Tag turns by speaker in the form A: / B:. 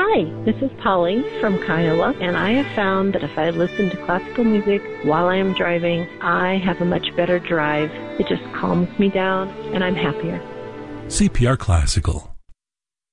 A: Hi, this is Polly from Kiowa, and I have found that if I listen to classical music while I am driving, I have a much better drive. It just calms me down, and I'm happier.
B: CPR Classical.